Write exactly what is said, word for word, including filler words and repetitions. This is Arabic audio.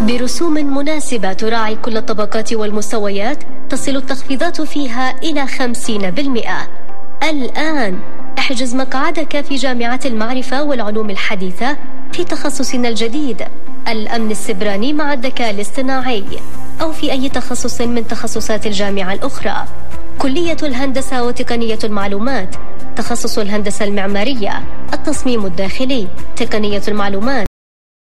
برسوم مناسبة تراعي كل الطبقات والمستويات، تصل التخفيضات فيها إلى خمسين بالمئة. الآن احجز مقعدك في جامعة المعرفة والعلوم الحديثة في تخصصنا الجديد الأمن السبراني مع الذكاء الاصطناعي، أو في أي تخصص من تخصصات الجامعة الأخرى. كلية الهندسة وتقنية المعلومات، تخصص الهندسة المعمارية، التصميم الداخلي، تقنية المعلومات،